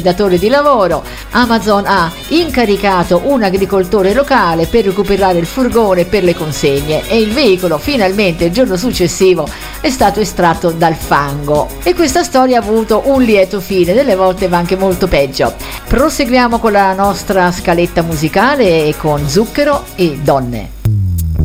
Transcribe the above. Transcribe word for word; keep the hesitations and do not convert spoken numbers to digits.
datore di lavoro. Amazon ha incaricato un agricoltore locale per recuperare il furgone per le consegne e il veicolo finalmente il giorno successivo è stato estratto dal fango. E questa storia ha avuto un lieto fine, delle volte va anche molto peggio. Proseguiamo con la nostra scaletta musicale e con Zucchero e Donne.